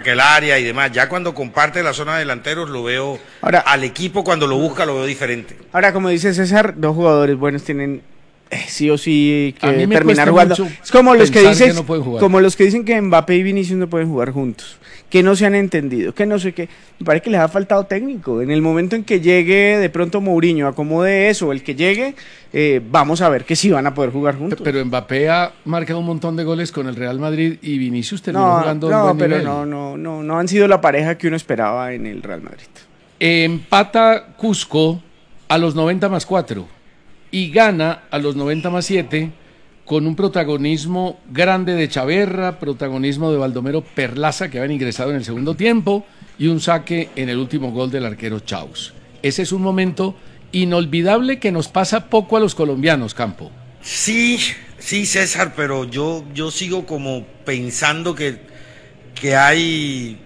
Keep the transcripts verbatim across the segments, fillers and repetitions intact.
marca el área y demás. Ya cuando comparte la zona de delanteros lo veo, ahora, al equipo cuando lo busca lo veo diferente. Ahora, como dice César, dos jugadores buenos tienen eh, sí o sí que terminar jugando. Es como los que dicen, que no como los que dicen que Mbappé y Vinicius no pueden jugar juntos, que no se han entendido, que no sé qué. Me parece que les ha faltado técnico. En el momento en que llegue de pronto Mourinho, acomode eso, el que llegue, eh, vamos a ver que sí van a poder jugar juntos. Pero Mbappé ha marcado un montón de goles con el Real Madrid y Vinicius terminó no, jugando no, un buen pero nivel. no, no, no, no han sido la pareja que uno esperaba en el Real Madrid. Empata Cusco a los noventa más cuatro y gana a los noventa más siete con un protagonismo grande de Chaverra, protagonismo de Baldomero Perlaza, que habían ingresado en el segundo tiempo, y un saque en el último gol del arquero Chaus. Ese es un momento inolvidable que nos pasa poco a los colombianos, Campo. Sí, sí, César, pero yo, yo sigo como pensando que, que hay,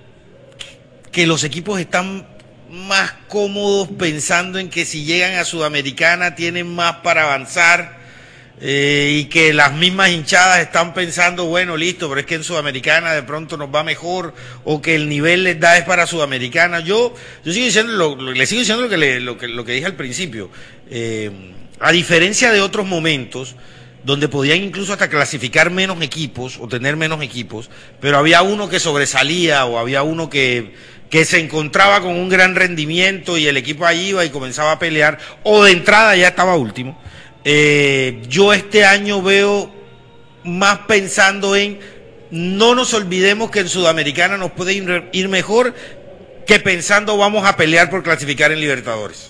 que los equipos están más cómodos pensando en que si llegan a Sudamericana tienen más para avanzar, eh, y que las mismas hinchadas están pensando, bueno, listo, pero es que en Sudamericana de pronto nos va mejor, o que el nivel les da es para Sudamericana. Yo, yo sigo diciendo, lo, lo, le sigo diciendo lo que, le, lo que, lo que dije al principio. Eh, a diferencia de otros momentos, donde podían incluso hasta clasificar menos equipos, o tener menos equipos, pero había uno que sobresalía, o había uno que... que se encontraba con un gran rendimiento y el equipo ahí iba y comenzaba a pelear, o de entrada ya estaba último. Eh, yo este año veo más pensando en, no nos olvidemos que en Sudamericana nos puede ir, ir mejor, que pensando vamos a pelear por clasificar en Libertadores.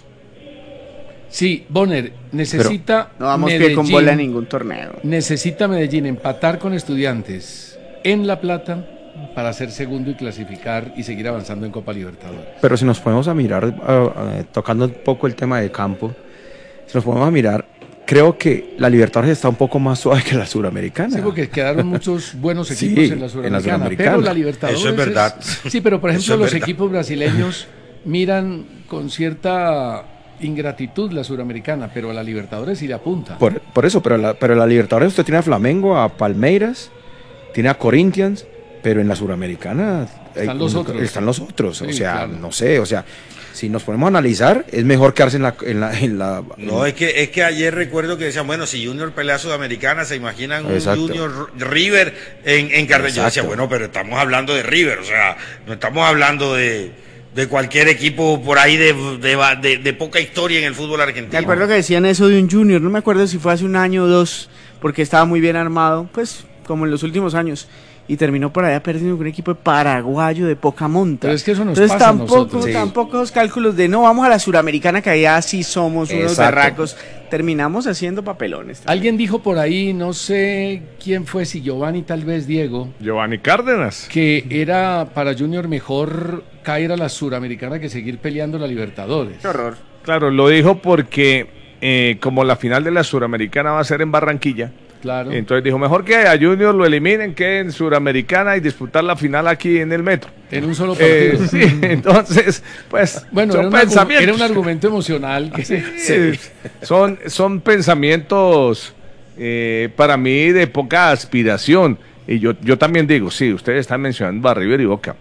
Sí, Bonner, necesita Pero no vamos Medellín, que con bola en ningún torneo. Necesita Medellín empatar con Estudiantes en La Plata para ser segundo y clasificar y seguir avanzando en Copa Libertadores. Pero si nos ponemos a mirar, uh, uh, tocando un poco el tema de campo, si nos ponemos a mirar, creo que la Libertadores está un poco más suave que la Suramericana. Sí, porque quedaron muchos buenos equipos sí, en, la en la Suramericana, pero la Libertadores... Eso es verdad. Es, sí, pero por ejemplo los verdad. equipos brasileños miran con cierta ingratitud la Suramericana, pero a la Libertadores sí le apunta. Por, por eso, pero la, pero la Libertadores usted tiene a Flamengo, a Palmeiras, tiene a Corinthians, pero en la Suramericana están hay, los otros. Están los otros, sí, o sea, claro. no sé, o sea, si nos ponemos a analizar, es mejor quedarse en la... En la, en la en no, es que, es que ayer recuerdo que decían, bueno, si Junior pelea Sudamericana, se imaginan un Exacto. Junior River en, en Cartagena. Yo decía, bueno, pero estamos hablando de River, o sea, no estamos hablando de, de cualquier equipo por ahí de, de, de, de poca historia en el fútbol argentino. Me acuerdo que decían eso de un Junior, no me acuerdo si fue hace un año o dos, porque estaba muy bien armado, pues, como en los últimos años. Y terminó por allá perdiendo con un equipo de paraguayo de poca monta. Pero es que eso nos Entonces pasa tampoco, a nosotros. Sí. tampoco los cálculos de no, vamos a la Suramericana, que allá sí somos unos Exacto. berracos. Terminamos haciendo papelones. También. Alguien dijo por ahí, no sé quién fue, si Giovanni, tal vez Diego. Giovanni Cárdenas. Que era para Junior mejor caer a la Suramericana que seguir peleando la Libertadores. Qué horror. Claro, lo dijo porque eh, como la final de la Suramericana va a ser en Barranquilla. Claro. Entonces dijo, mejor que a Junior lo eliminen que en Suramericana y disputar la final aquí en el Metro. En un solo partido. Eh, sí, entonces, pues, bueno, son era un, pensamientos. era un argumento emocional. Que sí, sí. Son, son pensamientos eh, para mí de poca aspiración. Y yo, yo también digo, sí, ustedes están mencionando a River y Boca.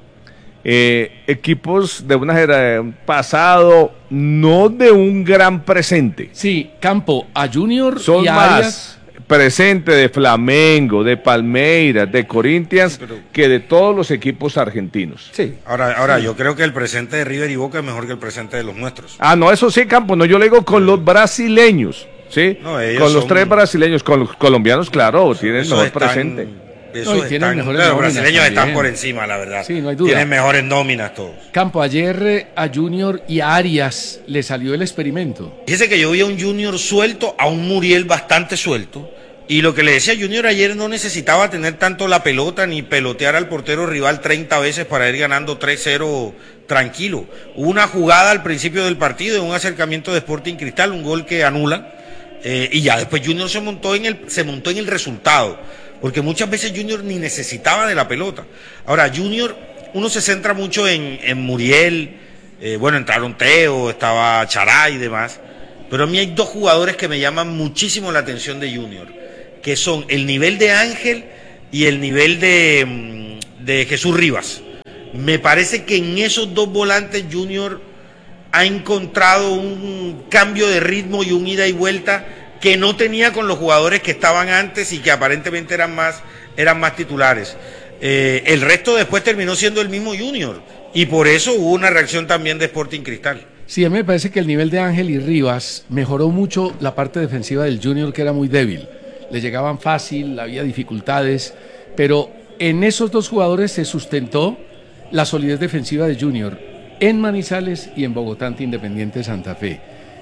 Eh, equipos de una era, un pasado, no de un gran presente. Sí, Campo, a Junior son y a más Arias... presente de Flamengo, de Palmeiras, de Corinthians, sí, pero... que de todos los equipos argentinos. Sí. Ahora, ahora sí. Yo creo que el presente de River y Boca es mejor que el presente de los nuestros. Ah, no, eso sí, Campo, no, yo le digo con los brasileños, ¿sí? No, con los son... tres brasileños, con los colombianos, claro, tienen el mejor están... presente. Eso no, están, mejores los brasileños también. Están por encima, la verdad. Sí, no hay duda. Tienen mejores nóminas todos. Campo, ayer a Junior y a Arias le salió el experimento. Fíjese que yo vi a un Junior suelto, a un Muriel bastante suelto. Y lo que le decía Junior ayer, no necesitaba tener tanto la pelota ni pelotear al portero rival treinta veces para ir ganando tres cero tranquilo. Hubo una jugada al principio del partido, un acercamiento de Sporting Cristal, un gol que anulan. Eh, y ya después Junior se montó en el, se montó en el resultado. Porque muchas veces Junior ni necesitaba de la pelota. Ahora, Junior, uno se centra mucho en, en Muriel, eh, bueno, entraron Teo, estaba Chará y demás, pero a mí hay dos jugadores que me llaman muchísimo la atención de Junior, que son el nivel de Ángel y el nivel de, de Jesús Rivas. Me parece que en esos dos volantes Junior ha encontrado un cambio de ritmo y un ida y vuelta que no tenía con los jugadores que estaban antes y que aparentemente eran más, eran más titulares. Eh, el resto después terminó siendo el mismo Junior y por eso hubo una reacción también de Sporting Cristal. Sí, a mí me parece que el nivel de Ángel y Rivas mejoró mucho la parte defensiva del Junior, que era muy débil. Le llegaban fácil, había dificultades, pero en esos dos jugadores se sustentó la solidez defensiva de Junior en Manizales y en Bogotá ante Independiente Santa Fe.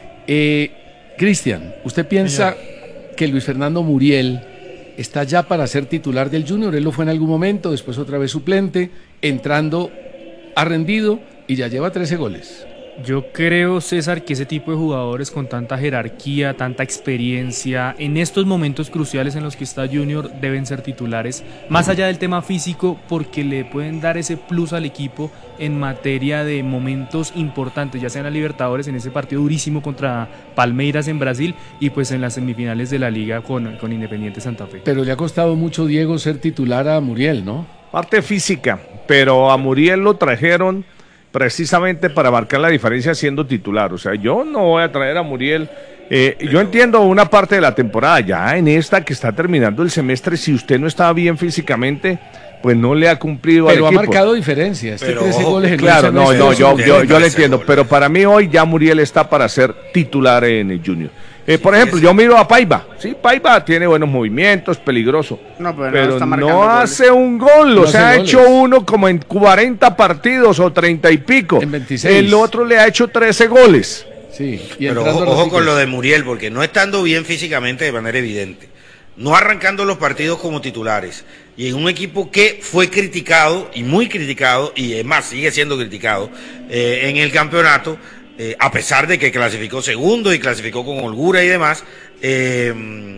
Eh, Cristian, ¿usted piensa Señor. que Luis Fernando Muriel está ya para ser titular del Junior? Él lo fue en algún momento, después otra vez suplente, entrando, ha rendido y ya lleva trece goles. Yo creo, César, que ese tipo de jugadores con tanta jerarquía, tanta experiencia, en estos momentos cruciales en los que está Junior, deben ser titulares, más allá del tema físico, porque le pueden dar ese plus al equipo en materia de momentos importantes, ya sea en la Libertadores, en ese partido durísimo contra Palmeiras en Brasil, y pues en las semifinales de la Liga con, con Independiente Santa Fe. Pero le ha costado mucho, Diego, ser titular a Muriel, ¿no? Parte física, pero a Muriel lo trajeron precisamente para marcar la diferencia siendo titular. O sea, yo no voy a traer a Muriel. Eh, yo entiendo una parte de la temporada, ya en esta que está terminando el semestre, si usted no está bien físicamente, pues no le ha cumplido pero al equipo. Pero ha marcado diferencia. Este pero, trece goles en claro, no, no, yo, yo, yo le entiendo. Pero para mí hoy ya Muriel está para ser titular en el Junior. Eh, por ejemplo, yo miro a Paiva. Sí, Paiva tiene buenos movimientos, peligroso. No, pero, pero no, no hace un gol. O sea, ha hecho uno como en cuarenta partidos o treinta y pico. En veintiséis. El otro le ha hecho trece goles. Sí, y pero ojo, ojo con lo de Muriel, porque no estando bien físicamente de manera evidente, no arrancando los partidos como titulares, y en un equipo que fue criticado, y muy criticado, y es más, sigue siendo criticado, eh, en el campeonato, Eh, a pesar de que clasificó segundo y clasificó con holgura y demás, eh,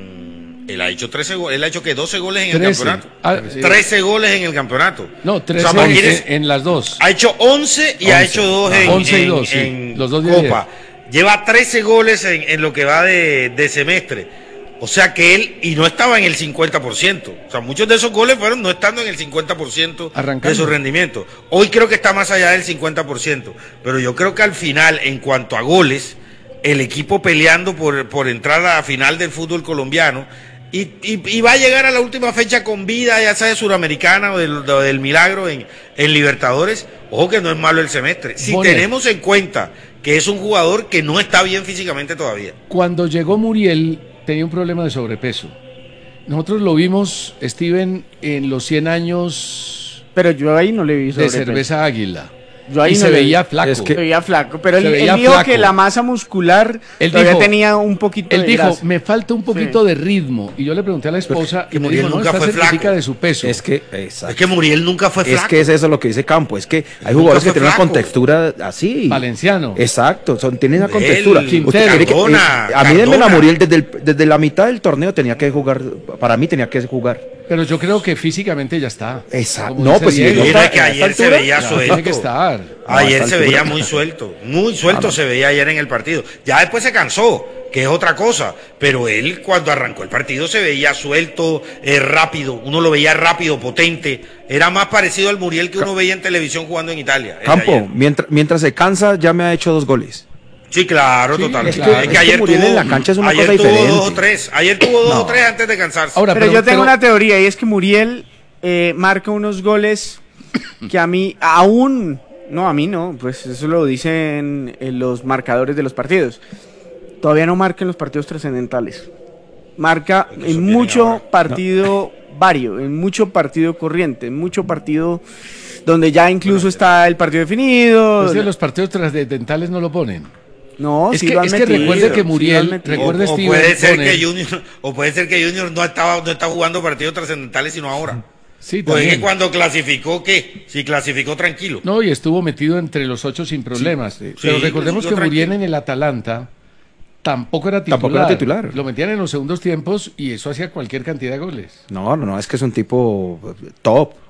él ha hecho trece goles, él ha hecho que doce goles en trece. El campeonato, ah, trece goles en el campeonato. No, trece o sea, en, en las dos. Ha hecho once y once. Ha hecho dos en, once y en, dos, en sí. Los dos Copa. Lleva trece goles en, en lo que va de, de semestre. O sea que él, y no estaba en el cincuenta por ciento. O sea, muchos de esos goles fueron no estando en el cincuenta por ciento Arrancando. de su rendimiento. Hoy creo que está más allá del cincuenta por ciento. Pero yo creo que al final, en cuanto a goles, el equipo peleando por, por entrar a la final del fútbol colombiano, y, y, y va a llegar a la última fecha con vida, ya sea de Suramericana o del, del Milagro en, en Libertadores. Ojo que no es malo el semestre. Si Bonet. tenemos en cuenta que es un jugador que no está bien físicamente todavía. Cuando llegó Muriel, tenía un problema de sobrepeso. Nosotros lo vimos, Steven, en los cien años. Pero yo ahí no le vi sobrepeso. De Cerveza Águila. Yo ahí y no se le veía flaco. Es que se veía flaco, pero él, él dijo flaco. que la masa muscular él todavía dijo, tenía un poquito él de dijo, grasa. me falta un poquito sí. de ritmo. Y yo le pregunté a la esposa pero, y me dijo, no, nunca está fue certifica de su peso. Es que, exacto. es que Muriel nunca fue flaco. Es que es eso lo que dice Campo. Es que hay jugadores que tienen una contextura así. Valenciano. Exacto, son, tienen una contextura. Él, Usted que, eh, a mí denme a Muriel desde, el, desde la mitad del torneo tenía que jugar. Para mí tenía que jugar. Pero yo creo que físicamente ya está. Exacto. No, pues si mira que ayer se veía ya, suelto. Tiene que estar. Ayer no, se veía muy suelto. Muy suelto ah, no. se veía ayer en el partido. Ya después se cansó, que es otra cosa. Pero él cuando arrancó el partido se veía suelto, eh, rápido. Uno lo veía rápido, potente. Era más parecido al Muriel que uno veía en televisión jugando en Italia. Campo, mientras, mientras se cansa ya me ha hecho dos goles. Sí, claro, sí, totalmente. Es que, es que ayer tuvo, en la cancha es una ayer cosa tuvo diferente. dos o tres. Ayer tuvo dos no. o tres antes de cansarse. Ahora, pero, pero yo tengo pero... una teoría y es que Muriel eh, marca unos goles que a mí aún, no, a mí no, pues eso lo dicen en los marcadores de los partidos. Todavía no marca en los partidos trascendentales. Marca en mucho ahora. partido no. vario, en mucho partido corriente, en mucho partido donde ya incluso está el partido definido. Pues los partidos trascendentales no lo ponen. No, es sí que, lo han es metido, que recuerde que Muriel, sí recuerde o, o Steven, puede ser pone, que Junior, o puede ser que Junior no estaba, no está jugando partidos trascendentales sino ahora. Sí, pues es que cuando clasificó, ¿qué? Si clasificó tranquilo. No, y estuvo metido entre los ocho sin problemas. Sí, sí. Pero sí, recordemos que Muriel en el Atalanta tampoco era titular. Tampoco era titular. Lo metían en los segundos tiempos y eso hacía cualquier cantidad de goles. No, no, no, es que es un tipo top.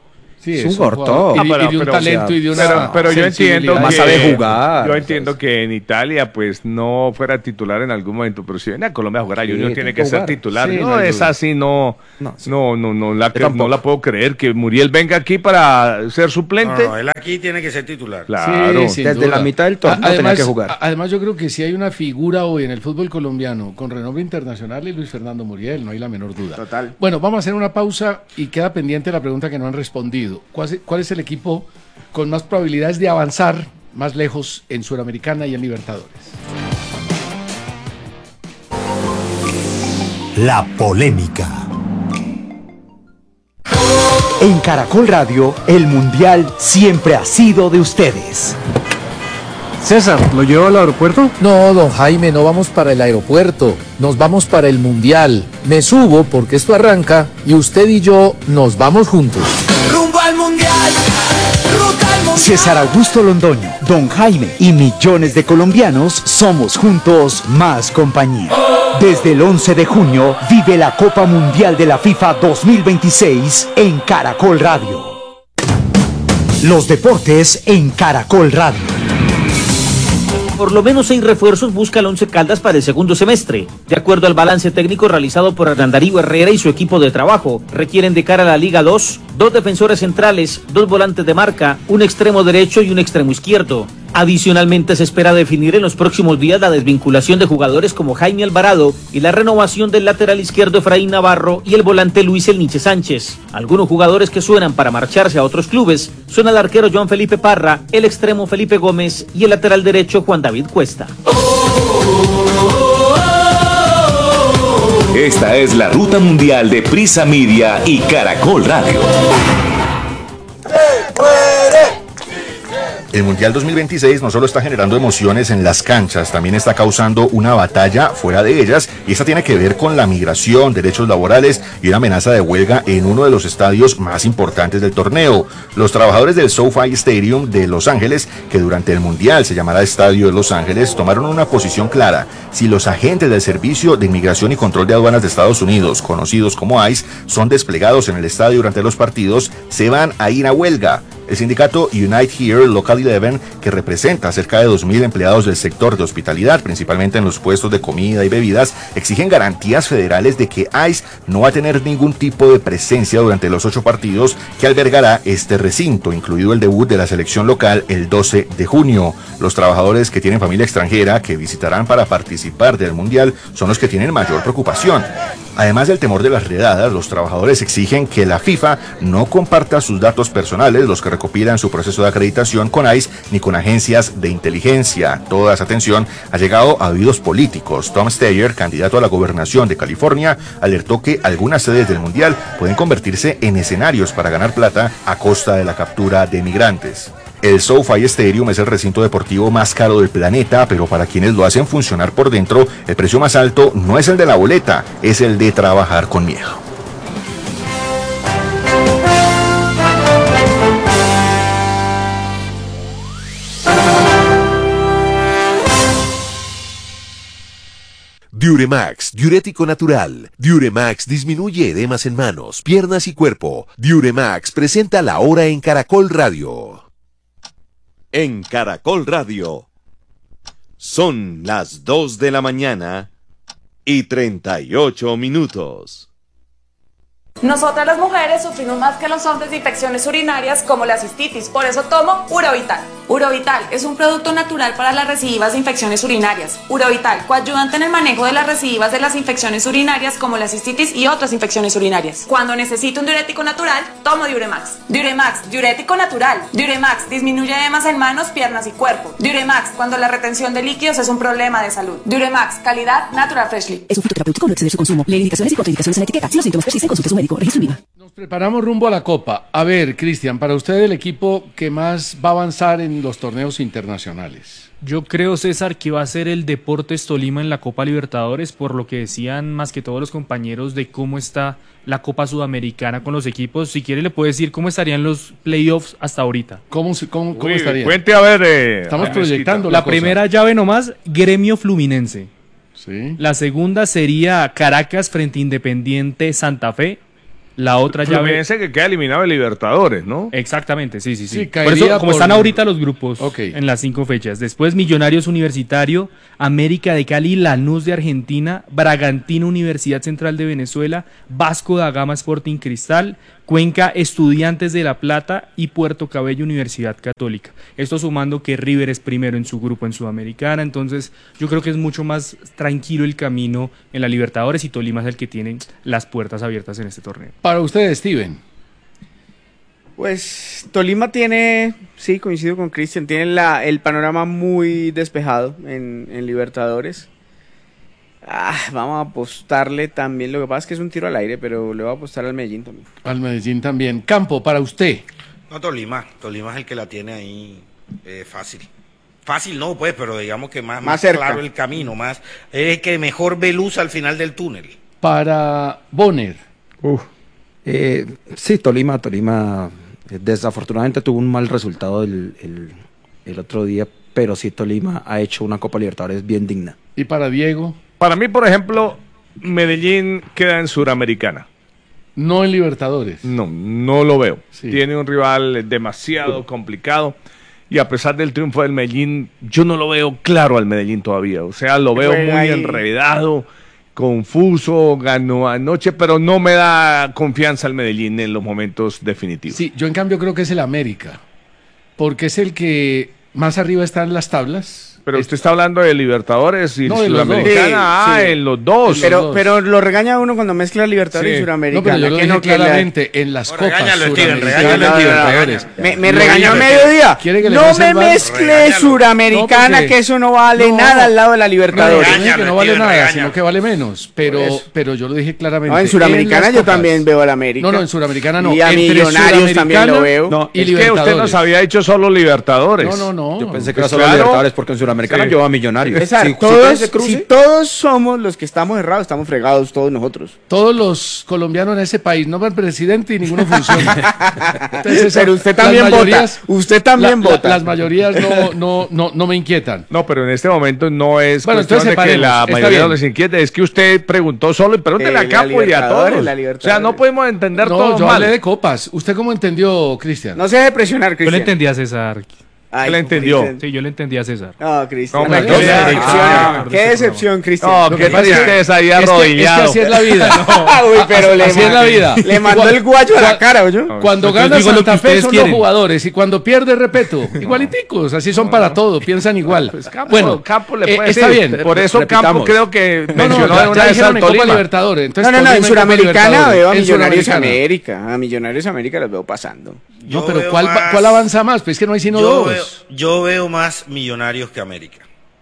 Sí, es un gordo. Y, ah, pero, y de un pero, talento o sea, y de una Pero, pero yo entiendo que, más sabe jugar. Yo entiendo que en Italia pues no fuera titular en algún momento, pero si viene a Colombia a jugar a Junior sí, tiene que jugar. ser titular. Sí, no, no es así, no, no, sí. no, no, no, la, que, no la puedo creer que Muriel venga aquí para ser suplente. No, no, él aquí tiene que ser titular. Claro, sí, desde duda. la mitad del torneo además, tenía que jugar. Además yo creo que si hay una figura hoy en el fútbol colombiano con renombre internacional es Luis Fernando Muriel, no hay la menor duda. Total. Bueno, vamos a hacer una pausa y queda pendiente la pregunta que no han respondido. ¿Cuál es, cuál es el equipo con más probabilidades de avanzar más lejos en Suramericana y en Libertadores? La polémica. En Caracol Radio, el Mundial siempre ha sido de ustedes. César, ¿lo llevo al aeropuerto? No, don Jaime, no vamos para el aeropuerto, nos vamos para el Mundial. Me subo porque esto arranca y usted y yo nos vamos juntos. ¡Rumbo al Mundial! ¡Ruta al Mundial! César Augusto Londoño, don Jaime y millones de colombianos somos juntos más compañía. Desde el once de junio vive la Copa Mundial de la FIFA dos mil veintiséis en Caracol Radio. Los deportes en Caracol Radio. Por lo menos seis refuerzos busca el Once Caldas para el segundo semestre. De acuerdo al balance técnico realizado por Hernán Darío Herrera y su equipo de trabajo, requieren de cara a la Liga dos, dos defensores centrales, dos volantes de marca, un extremo derecho y un extremo izquierdo. Adicionalmente se espera definir en los próximos días la desvinculación de jugadores como Jaime Alvarado y la renovación del lateral izquierdo Efraín Navarro y el volante Luis El Niche Sánchez. Algunos jugadores que suenan para marcharse a otros clubes son el arquero Joan Felipe Parra, el extremo Felipe Gómez y el lateral derecho Juan David Cuesta. Esta es la ruta mundial de Prisa Media y Caracol Radio. El Mundial dos mil veintiséis no solo está generando emociones en las canchas, también está causando una batalla fuera de ellas, y esta tiene que ver con la migración, derechos laborales y una amenaza de huelga en uno de los estadios más importantes del torneo. Los trabajadores del SoFi Stadium de Los Ángeles, que durante el Mundial se llamará Estadio de Los Ángeles, tomaron una posición clara. Si los agentes del Servicio de Inmigración y Control de Aduanas de Estados Unidos, conocidos como ICE, son desplegados en el estadio durante los partidos, se van a ir a huelga. El sindicato Unite Here Local once, que representa a cerca de dos mil empleados del sector de hospitalidad, principalmente en los puestos de comida y bebidas, exigen garantías federales de que ICE no va a tener ningún tipo de presencia durante los ocho partidos que albergará este recinto, incluido el debut de la selección local el doce de junio. Los trabajadores que tienen familia extranjera que visitarán para participar del Mundial son los que tienen mayor preocupación. Además del temor de las redadas, los trabajadores exigen que la FIFA no comparta sus datos personales, los que recopilan su proceso de acreditación con ICE, ni con agencias de inteligencia. Toda esa atención ha llegado a oídos políticos. Tom Steyer, candidato a la gobernación de California, alertó que algunas sedes del Mundial pueden convertirse en escenarios para ganar plata a costa de la captura de migrantes. El SoFi Stadium es el recinto deportivo más caro del planeta, pero para quienes lo hacen funcionar por dentro, el precio más alto no es el de la boleta, es el de trabajar con miedo. Diuremax, diurético natural. Diuremax disminuye edemas en manos, piernas y cuerpo. Diuremax presenta la hora en Caracol Radio. En Caracol Radio son las dos de la mañana y treinta y ocho minutos. Nosotras las mujeres sufrimos más que los hombres de infecciones urinarias como la cistitis, por eso tomo Urovital. Urovital es un producto natural para las recidivas de infecciones urinarias. Urovital coayudante en el manejo de las recidivas de las infecciones urinarias como la cistitis y otras infecciones urinarias. Cuando necesito un diurético natural, tomo Diuremax. Diuremax, diurético natural. Diuremax disminuye edemas en manos, piernas y cuerpo. Diuremax, cuando la retención de líquidos es un problema de salud. Diuremax, calidad Natural Freshly. Es un fitoterapéutico, no exceder su consumo. Lee indicaciones y contraindicaciones en la etiqueta. Si los síntomas persisten, consulte a su médico. Registro IVA. Nos preparamos rumbo a la Copa. A ver, Cristian, para usted el equipo que más va a avanzar en los torneos internacionales. Yo creo, César, que va a ser el Deportes Tolima en la Copa Libertadores, por lo que decían más que todos los compañeros de cómo está la Copa Sudamericana con los equipos. Si quiere le puede decir cómo estarían los playoffs hasta ahorita. ¿Cómo, cómo, cómo estaría? Cuente a ver. Eh, Estamos proyectando la, la primera llave nomás, Gremio Fluminense. Sí. La segunda sería Caracas frente a Independiente Santa Fe. La otra llave... Fluminense que queda eliminado de Libertadores, ¿no? Exactamente, sí, sí, sí. Sí, por eso, como por... están ahorita los grupos okay. en las cinco fechas. Después Millonarios Universitario, América de Cali, Lanús de Argentina, Bragantino Universidad Central de Venezuela, Vasco da Gama Sporting Cristal, Cuenca Estudiantes de La Plata y Puerto Cabello Universidad Católica. Esto sumando que River es primero en su grupo en Sudamericana, entonces yo creo que es mucho más tranquilo el camino en la Libertadores y Tolima es el que tiene las puertas abiertas en este torneo. Para ustedes, Steven. Pues Tolima tiene, sí, coincido con Cristian, tiene la, el panorama muy despejado en, en Libertadores. Ah, vamos a apostarle también, lo que pasa es que es un tiro al aire, pero le voy a apostar al Medellín también. Al Medellín también. Campo, para usted. No, Tolima, Tolima es el que la tiene ahí eh, fácil. Fácil no, pues, pero digamos que más, más, más claro el camino, más es que mejor ve luz al final del túnel. Para Bonner. Uf. Eh, sí, Tolima, Tolima eh, desafortunadamente tuvo un mal resultado el, el, el otro día, pero sí Tolima ha hecho una Copa Libertadores bien digna. ¿Y para Diego? Para mí, por ejemplo, Medellín queda en Suramericana. No en Libertadores. No, no lo veo. Sí. Tiene un rival demasiado complicado. Y a pesar del triunfo del Medellín, yo no lo veo claro al Medellín todavía. O sea, lo veo muy ahí enredado, confuso, ganó anoche, pero no me da confianza el Medellín en los momentos definitivos. Sí, yo en cambio creo que es el América. Porque es el que más arriba está en las tablas. Pero usted está hablando de Libertadores y no, de Sudamericana. Sí, ah, sí. en los dos. Pero, los dos. pero lo regaña uno cuando mezcla Libertadores Sí. y Suramericana. No, pero yo lo que dije no, que claramente, la... en las No, copas regáñalo, Steven, Suramericanas regáñalo, y Steven, Libertadores. Me, me Lo regañó a dije. mediodía. ¿Quiere que le No pase me el bar? mezcle Regáñalo. Suramericana, No, porque- que eso no vale No. nada al lado de la No, Libertadores. no, no, que no vale Steven, nada, regáñalo. sino que vale menos. Pero, Por eso. pero yo lo dije claramente. No, en Suramericana las yo copas. también veo al América. No, no, en Suramericana no. Y a Entre Millonarios también Suramericana lo veo. No, y es que usted Libertadores. nos había dicho solo Libertadores. No, no, no. Yo pensé que Pues era solo claro. Libertadores porque en Suramericana Sí. lleva a Millonarios. Exacto, Si- si todos, tiene ese cruce- si todos somos los que estamos errados, estamos fregados todos nosotros. Todos los colombianos en ese país nombran presidente y ninguno funciona. Entonces, Pero usted las también vota. mayorías- Usted también la- la- vota. las mayorías no, no, no, no me inquietan. No, pero en este momento no es Bueno, cuestión entonces de que separemos, la está mayoría bien. no les inquiete. Es que usted preguntó solo y pregúntele Eh, a la Campo y a Libertadores, todos. la O Libertadores. sea, no podemos entender No, todo yo mal. hablé de copas. ¿Usted cómo entendió, Cristian? No se deje presionar, Yo Cristian. le entendí a César. Ay, ¿Qué le entendió? Cristian. Sí, yo le entendí a César. No, Cristian. No, Qué pero qué decepción. ah, Qué decepción, Cristian. No, Lo qué que pasa es que- tristeza ahí Es que, es que arrodillado. así es la vida. Uy, pero le Así es la vida. Le mandó el guayo a la cara, ¿oyó? Cuando Porque gana digo lo que Santa Fe ustedes son quieren. los jugadores y cuando pierde, repito, igualiticos, así son para todo, piensan igual. Campo, Bueno, Campo le eh, puede está decir. bien. Por eso Repitamos. Campo creo que No, no, mencionó ya, de una ya vez dijeron al en Copa Tolima. Libertadores. Entonces, No, no, no, Tolima en Copa Suramericana Libertadores. veo a En Millonarios Suramericana. América. A Millonarios América los veo pasando. Yo No, pero veo ¿cuál, va- más- ¿cuál avanza más? Pues es que no hay sino yo dos. Veo, yo veo más Millonarios que América.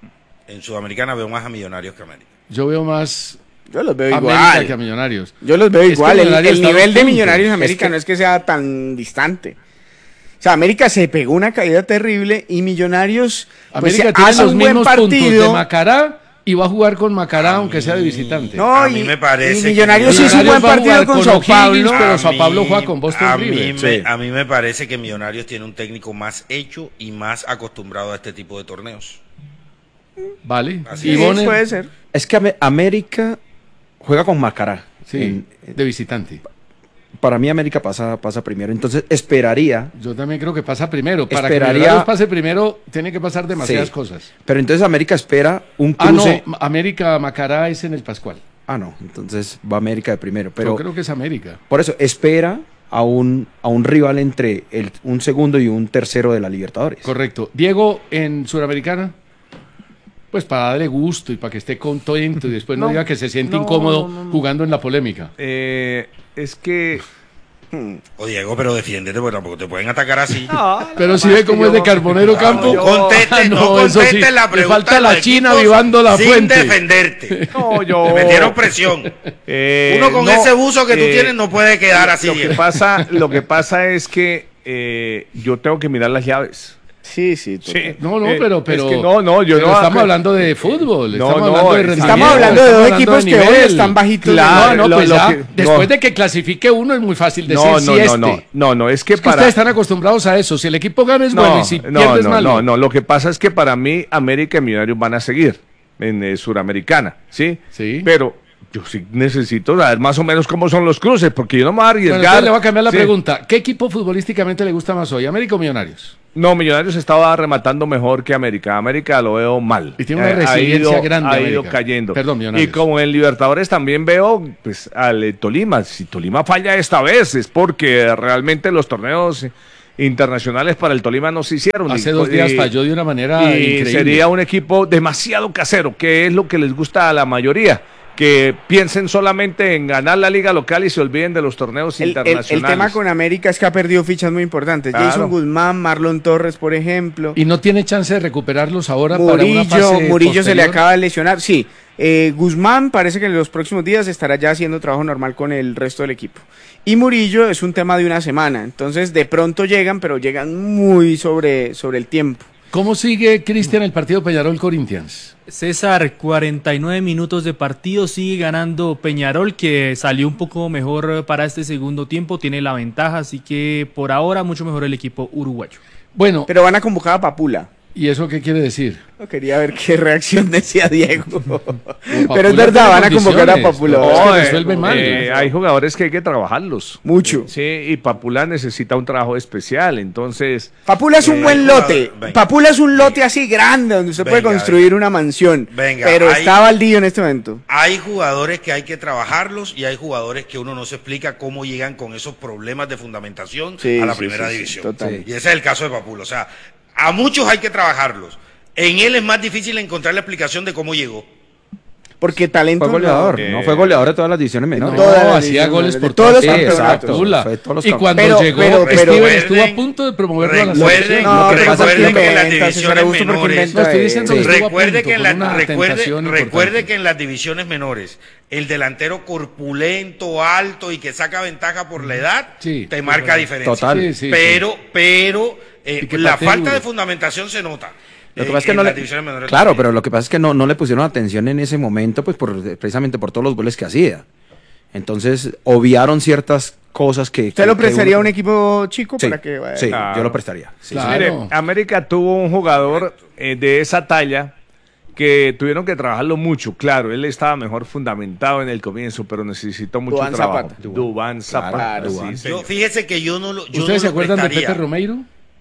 En Sudamericana veo más a Millonarios que América. Yo veo más Yo los veo América igual. que a Millonarios. Yo los veo Es que igual. El, Millonarios el está nivel dos de puntos. Millonarios América Es que- no es que sea tan distante. O sea, América se pegó una caída terrible y Millonarios pues, América tiene hace los un buen mismos puntos de partido. Macará y va a jugar con Macará aunque sea de visitante. No, A y, mí me parece y que Millonarios hizo un Millonarios buen va a partido jugar con con Sao O'Higgins, Paulo. pero A Sao Paulo mí- juega con Boston a mí River. me- Sí. A mí me parece que Millonarios tiene un técnico más hecho y más acostumbrado a este tipo de torneos. Vale. Así Y es. Sí, Bonner, puede ser. Es que Ame- América juega con Macará. sí, En- de visitante. para mí América pasa, pasa primero. Entonces esperaría, Yo también creo que pasa primero. Para Esperaría- que Millonarios pase primero, tiene que pasar demasiadas Sí. cosas. pero entonces América espera un Ah, cruce. no, América Macará es en el Pascual. Ah, no, entonces va América de primero. Pero Yo creo que es América. por eso espera a un, a un rival entre el, un segundo y un tercero de la Libertadores. Correcto. Diego, en Suramericana, pues para darle gusto y para que esté contento y después no, No, diga que se siente no, incómodo no, no, no. jugando en la polémica. Eh, es que O Diego, pero defiéndete porque tampoco te pueden atacar así. Pero si ve cómo es de Carbonero Campo. No conteste, no, eso conteste sí, la le pregunta. falta de la los China equipos vivando la sin fuente. defenderte. no, yo Te metieron presión. Eh, Uno con no, ese buzo que tú eh, tienes no puede quedar así. Lo que Diego. pasa, lo que pasa es que eh, yo tengo que mirar las llaves. Sí, sí. total. Sí. No, no, Eh, pero, es pero, que no, no, yo pero no- estamos hablando de fútbol, No, estamos no, hablando de estamos rendimiento, Estamos hablando de dos estamos equipos hablando que de hoy nivel. están bajitos. Claro, No, no, lo- pues lo ya, que- después no. de que clasifique uno es muy fácil decir No, si no, no, este. no, no, no, es que Es que para ustedes están acostumbrados a eso. Si el equipo gana es no, bueno y si no, pierde es no, malo. no, no, lo que pasa es que para mí América y Millonarios van a seguir en eh, Suramericana, ¿sí? Sí. Pero yo sí necesito saber más o menos cómo son los cruces, porque yo no me voy a arriesgar. Bueno, le voy a cambiar la sí. pregunta. ¿Qué equipo futbolísticamente le gusta más hoy, América o Millonarios? No, Millonarios estaba rematando mejor que América. América lo veo mal. Y tiene una resiliencia ha ido, grande. Ha América. ido cayendo. Perdón, Millonarios. Y como en Libertadores también veo pues al eh, Tolima. Si Tolima falla esta vez es porque realmente los torneos internacionales para el Tolima no se hicieron. Hace y, dos días y, falló de una manera y increíble. Sería un equipo demasiado casero, que es lo que les gusta a la mayoría. Que piensen solamente en ganar la liga local y se olviden de los torneos el, internacionales. El, el tema con América es que ha perdido fichas muy importantes. Claro. Jason Guzmán, Marlon Torres, por ejemplo. Y no tiene chance de recuperarlos ahora Murillo, para una fase Murillo posterior. se le acaba de lesionar. Sí, eh, Guzmán parece que en los próximos días estará ya haciendo trabajo normal con el resto del equipo. Y Murillo es un tema de una semana. Entonces de pronto llegan, pero llegan muy sobre, sobre el tiempo. ¿Cómo sigue, Cristian, el partido Peñarol-Corinthians? César, cuarenta y nueve minutos de partido, sigue ganando Peñarol, que salió un poco mejor para este segundo tiempo, tiene la ventaja, así que por ahora mucho mejor el equipo uruguayo. Bueno, pero van a convocar a Papula. ¿Y eso qué quiere decir? No, quería ver qué reacción decía Diego. Pero es verdad, van a convocar a Papula. No, es que resuelve eh, mal. Eh, hay jugadores que hay que trabajarlos. Mucho. Sí, y Papula necesita un trabajo especial, entonces... Papula es un eh, buen lote. Venga. Papula es un lote así grande, donde usted venga, puede construir venga. una mansión. Venga, pero hay, está baldío en este momento. Hay jugadores que hay que trabajarlos y hay jugadores que uno no se explica cómo llegan con esos problemas de fundamentación sí, a la sí, primera sí, división. Total. Y ese es el caso de Papula. O sea, a muchos hay que trabajarlos. En él es más difícil encontrar la explicación de cómo llegó. Porque talento fue goleador, no, eh, no fue goleador de todas las divisiones menores. No, no hacía goles por todos los campeonatos. Y cuando pero, llegó, pero, pero, Steven estuvo a punto de promoverlo a la selección. No, recuerde que en las divisiones menores, no, estoy diciendo sí. recuerde que en la, recuerde, recuerde que en las divisiones menores el delantero corpulento, alto y que saca ventaja por la edad, sí, te marca diferencia. Total. Sí, sí, pero, pero eh, la falta duro. de fundamentación se nota. Lo que pasa es que no le, claro, también. pero lo que pasa es que no, no le pusieron atención en ese momento, pues por, precisamente por todos los goles que hacía. Entonces, obviaron ciertas cosas que... ¿Usted que, lo prestaría a un equipo chico sí, para que vaya? Sí, claro. yo lo prestaría. Sí, claro. Mire, América tuvo un jugador eh, de esa talla que tuvieron que trabajarlo mucho. Claro, él estaba mejor fundamentado en el comienzo, pero necesitó mucho Duván trabajo. Zapata. Duván Zapata. Claro, Duván. Sí, yo, fíjese que yo no lo yo ¿Ustedes no se lo acuerdan prestaría. de Pepe Romeiro?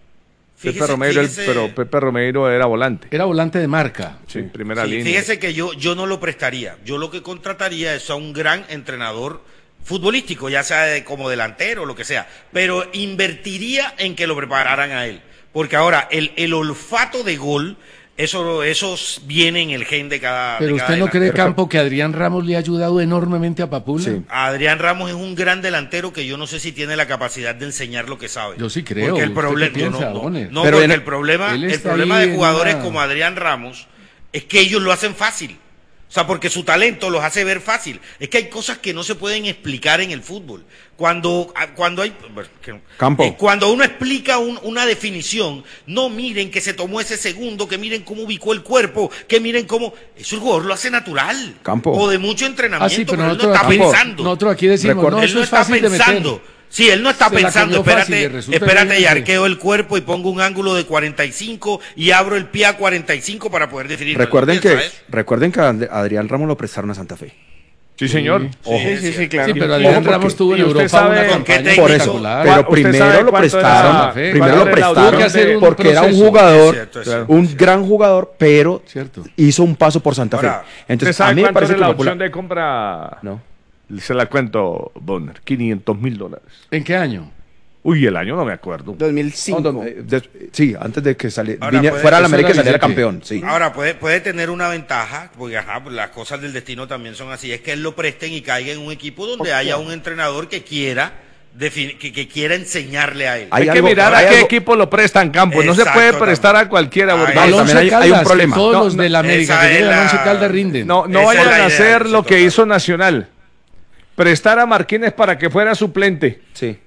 Pepe fíjese, Romero, fíjese, pero Pepe Romero era volante. Era volante de marca. Sí, primera sí, línea. Fíjese que yo, yo no lo prestaría. Yo lo que contrataría es a un gran entrenador futbolístico, ya sea de, como delantero o lo que sea, pero invertiría en que lo prepararan a él. Porque ahora, el, el olfato de gol, eso, eso viene en el gen de cada Pero de usted cada no delantero. cree, Campo, que Adrián Ramos le ha ayudado enormemente a Papula. Sí. Adrián Ramos es un gran delantero que yo no sé si tiene la capacidad de enseñar lo que sabe. Yo sí creo. Porque el problema, piensa, no, no, no, pero porque en, el problema, el problema de jugadores una... como Adrián Ramos es que ellos lo hacen fácil. O sea, porque su talento los hace ver fácil. Es que hay cosas que no se pueden explicar en el fútbol. Cuando, cuando hay... Campo. Eh, cuando uno explica un, una definición, no miren que se tomó ese segundo, que miren cómo ubicó el cuerpo, que miren cómo... Eso el jugador lo hace natural. Campo. O de mucho entrenamiento, ah, sí, pero, pero él no nosotros está aquí, pensando. Nosotros aquí decimos, Recuerda, no, él eso no es está fácil pensando. de meter. Sí, él no está Se pensando, espérate, fácil, espérate y arqueo el cuerpo y pongo un ángulo de cuarenta y cinco y abro el pie a cuarenta y cinco para poder definir. Recuerden que, recuerden que a Adrián Ramos lo prestaron a Santa Fe. Sí, señor. Sí, Ojo. sí, sí, sí, claro. Sí, pero Adrián Ramos tuvo en Europa sabe, una campaña por eso, pero primero lo prestaron, primero lo prestaron porque proceso. Era un jugador, es cierto, es cierto, un cierto. gran jugador, pero cierto. hizo un paso por Santa Fe. Ahora, entonces, a mí me parece que la Popular... opción de compra, no. Se la cuento, Bonner, quinientos mil dólares. ¿En qué año? Uy, el año no me acuerdo. dos mil cinco. No, de, de, sí, antes de que saliera, fuera a la América y saliera campeón. Sí. Ahora, puede, puede tener una ventaja, porque ajá, las cosas del destino también son así, es que él lo presten y caiga en un equipo donde haya un entrenador que quiera que, que quiera enseñarle a él. Hay, hay algo, que mirar a qué algo... equipo lo prestan, Campo. No se puede prestar a cualquiera. Ay, también hay, Caldas, hay un problema. Todos no, los de la América que llegan a Once Caldas rinden. No, no vayan a hacer lo que hizo Nacional. Prestar a Marquínez para que fuera suplente. Sí.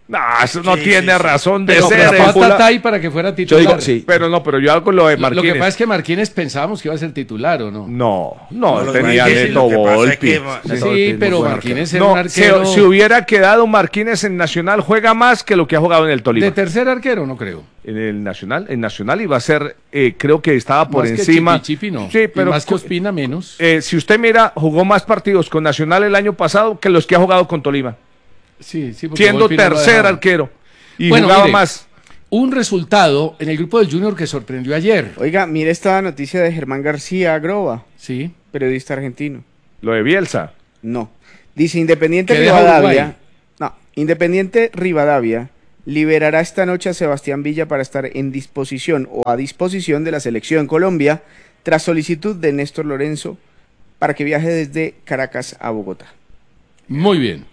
No, eso no Sí, tiene sí, sí. razón de Pero ser. pero eh. fue a Tatay para que fuera titular. Yo digo, sí. Pero no, pero yo hago lo de Lo- Marquínez. Lo que pasa es que Marquínez pensábamos que iba a ser titular, ¿o no? No, no, No, lo tenía que pasa es que Neto lo que pasa es Volpi. que- Sí. Neto Sí, Volpi, pero muy buen Marquínez era No, un arquero si, si hubiera quedado Marquínez en Nacional, juega más que lo que ha jugado en el Tolima. de tercer arquero, no creo. En el Nacional, en Nacional iba a ser, eh, creo que estaba por Más que encima. Chipi, Chipi, no. Sí, Y pero más que Ospina, menos. eh, si usted mira, jugó más partidos con Nacional el año pasado que los que ha jugado con Tolima, Sí, sí, porque siendo Volpi no lo tercer dejaba. arquero y Bueno, jugaba mire, más. Un resultado en el grupo del Junior que sorprendió ayer. Oiga, mire esta noticia de Germán García Groba, Sí. periodista argentino. Lo de Bielsa. No. Dice Independiente Que deja Rivadavia. Uruguay. No, Independiente Rivadavia liberará esta noche a Sebastián Villa para estar en disposición o a disposición de la selección Colombia tras solicitud de Néstor Lorenzo para que viaje desde Caracas a Bogotá. Muy bien.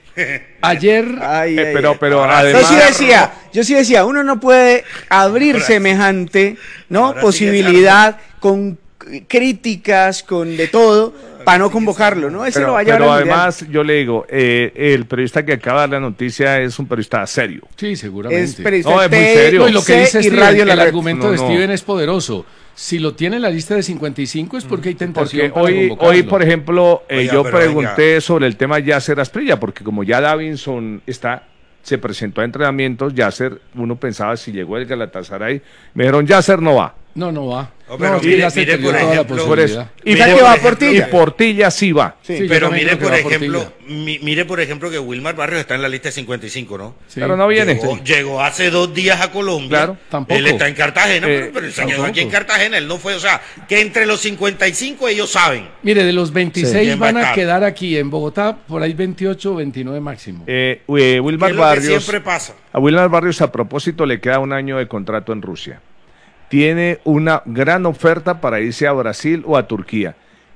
Ayer. Ay, Eh, ay, pero, ay. pero Yo además. sí decía, yo sí decía, uno no puede abrir semejante, ¿no? ahora sí que Posibilidad con críticas, con de todo, para no convocarlo, ¿no? Ese Pero, lo va a llevar pero al Mundial. además, yo le digo, eh, el periodista que acaba de dar la noticia es un periodista serio. Sí, seguramente. Es periodista No, es muy T, serio. No, y lo que C dice y Steven, Radio La el Red. argumento No, de no. Steven es poderoso. Si lo tiene en la lista de cincuenta y cinco es porque hay tentación Porque para hoy, convocarlo. hoy, por ejemplo, eh, Oiga, yo pero pregunté venga. sobre el tema Yasser Asprilla, porque como ya Davinson está, se presentó a entrenamientos, Yasser, uno pensaba si llegó el Galatasaray, me dijeron Yasser no va. No, no va. No, pero no, es que mire- ya se mire, perdió por toda la ejemplo, Por posibilidad. eso. ¿Y Mire, que por va ejemplo, Portilla? Y Portilla sí va. Sí, yo Pero también mire, creo que por va ejemplo, Portilla. mi- mire, por ejemplo, que Wilmar Barrios está en la lista de cincuenta y cinco, ¿no? Sí. Pero no viene. Llegó, llegó hace dos días a Colombia. Claro, tampoco. Él está en Cartagena, Eh, pero, pero él se quedó tampoco. aquí en Cartagena. Él no fue, o sea, que entre los cincuenta y cinco ellos saben. Mire, de los veintiséis ¿Quién va a van a estar? quedar aquí en Bogotá, por ahí veintiocho o veintinueve máximo. Eh, eh, Que Wilmar es lo que Barrios, siempre pasa. a Wilmar Barrios a propósito le queda un año de contrato en Rusia. Tiene una gran oferta para irse a Brasil o a Turquía.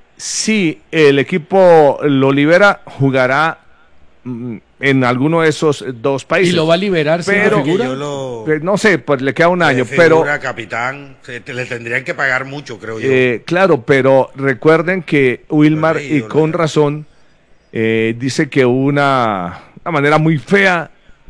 Si el equipo lo libera, jugará mm, en alguno de esos dos países. Y lo va a liberar sin Pero- la figura. Que yo lo- Eh, No sé, pues le queda un año, de pero figura, capitán, se- te- le tendrían que pagar mucho, creo yo. eh, claro, pero recuerden que Wilmar, Lo he y leído, con lo he- razón, eh, dice que una, una manera muy fea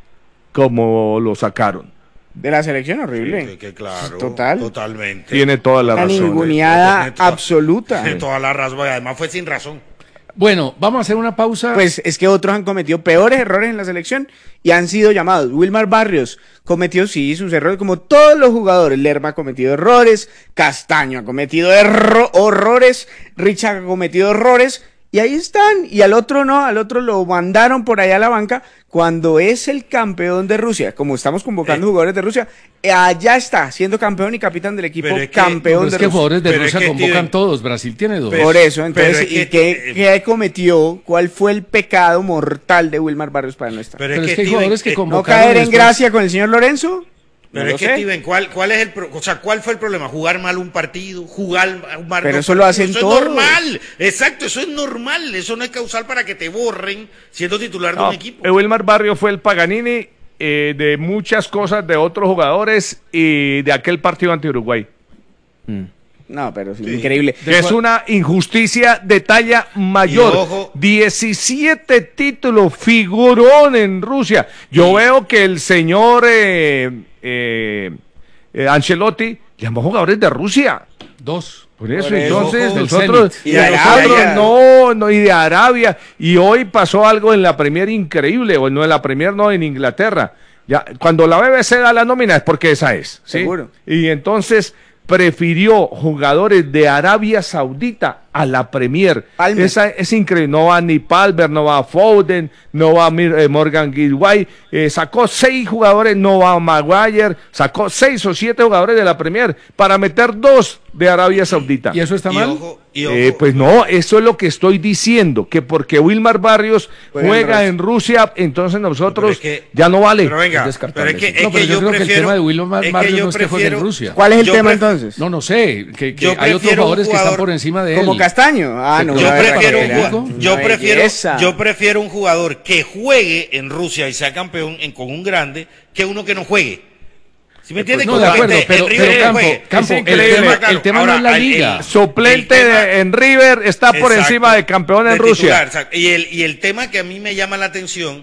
como lo sacaron. De la selección, horrible. Que, que claro, Total. totalmente. Tiene toda la Una razón. ninguneada Tiene toda- absoluta. Tiene toda la razón, y además fue sin razón. Bueno, vamos a hacer una pausa. Pues es que otros han cometido peores errores en la selección y han sido llamados. Wilmar Barrios cometió, sí, sus errores, como todos los jugadores. Lerma ha cometido errores, Castaño ha cometido erro- horrores, Richard ha cometido errores, y ahí están. Y al otro no, al otro lo mandaron por allá a la banca cuando es el campeón de Rusia. Como estamos convocando Eh. jugadores de Rusia, eh, allá está, siendo campeón y capitán del equipo Pero es que- campeón Pero de es que Rusia. jugadores de Pero es Rusia que, convocan Steven, todos. Brasil tiene dos. pero- Por eso, entonces, pero es ¿y que- qué, qué cometió? ¿Cuál fue el pecado mortal de Wilmar Barrios para no estar? Pero, Pero es es que, que hay Steven, jugadores que eh, ¿No convocaron caer en después. gracia con el señor Lorenzo? Pero No es lo que, sé. Steven, ¿cuál, ¿cuál es el pro- o sea, cuál fue el problema? ¿Jugar mal un partido? ¿Jugar mal Pero dos eso lo partidos? hacen Eso todos. es normal. Exacto, eso es normal. Eso no es causal para que te borren siendo titular de No, un equipo. eh, Wilmar Barrios fue el Paganini eh, de muchas cosas de otros jugadores y de aquel partido ante Uruguay. No, pero es increíble. Que es una injusticia de talla mayor. Y ojo. diecisiete títulos, figurón en Rusia. Yo veo que el señor eh, eh, eh, Ancelotti llamó jugadores de Rusia. Dos. Por eso, Por eso, entonces, del nosotros, Zenit. Y de nosotros Arabia. no, no, y de Arabia. Y hoy pasó algo en la Premier increíble, o no en la Premier, no, en Inglaterra. Ya, cuando la B B C da la nómina es porque esa es. ¿sí? Seguro. Y entonces prefirió jugadores de Arabia Saudita a la Premier. Palmer. Esa es increíble. No va ni Palmer, no va Foden, no va Mir- eh, Morgan Guilway. Eh, sacó seis jugadores, no va Maguire. Sacó seis o siete jugadores de la Premier para meter dos de Arabia Saudita. ¿Y eso está Y mal? ojo, y ojo. Eh, pues no, eso es lo que estoy diciendo, que porque Wilmar Barrios Juega en juega Rusia. en Rusia, entonces nosotros Pero es que- ya no vale. Pero venga, Es descartable, pero es que, sí. es No, pero que yo, yo creo que el prefiero- tema de Wilmar es que Barrios yo no es que juegue en prefiero- Rusia. ¿Cuál es el Yo tema pref- entonces? No, no sé. Que, que Yo hay otros prefiero un jugadores que están jugador por encima de él. Como Castaño. Ah, no. Yo a ver, prefiero, un para que jugado- vean. yo, Una prefiero, belleza. yo prefiero un jugador que juegue en Rusia y sea campeón en, con un grande que uno que no juegue. ¿Sí me entiendes? No, de acuerdo, pero, pero Campo, Campo, el increíble. tema, Claro, el tema ahora, no es la el- liga. el- Suplente el tema- de- en River está por Exacto, encima de campeón en de Rusia. titular, exacto. y, el, y el tema que a mí me llama la atención